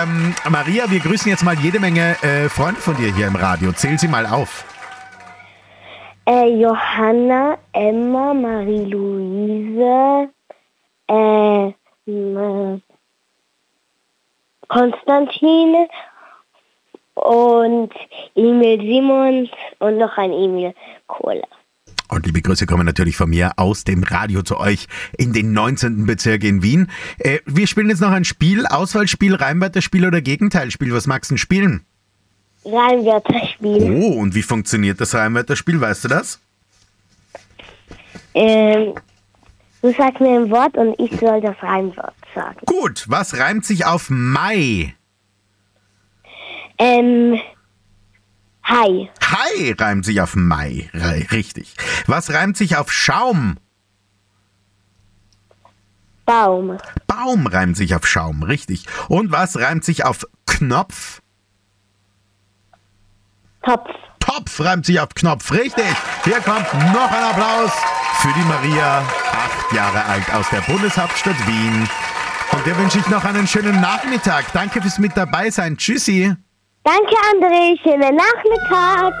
Maria, wir grüßen jetzt mal jede Menge Freunde von dir hier im Radio. Zähl sie mal auf. Johanna, Emma, Marie-Louise, Konstantin und Emil Simons und noch ein Emil Kohler. Und liebe Grüße kommen natürlich von mir aus dem Radio zu euch in den 19. Bezirk in Wien. Wir spielen jetzt noch ein Spiel, Auswahlspiel, Reimwörterspiel oder Gegenteilspiel. Was magst du denn spielen? Reimwörterspiel. Oh, und wie funktioniert das Reimwörterspiel? Weißt du das? Du sagst mir ein Wort und ich soll das Reimwort sagen. Gut, was reimt sich auf Mai? Hai. Hai reimt sich auf Mai, richtig. Was reimt sich auf Schaum? Baum. Baum reimt sich auf Schaum, richtig. Und was reimt sich auf Knopf? Topf. Topf reimt sich auf Knopf, richtig. Hier kommt noch ein Applaus für die Maria, 8 Jahre alt, aus der Bundeshauptstadt Wien. Und der wünsche ich noch einen schönen Nachmittag. Danke fürs mit dabei sein. Tschüssi. Danke, André. Schönen Nachmittag.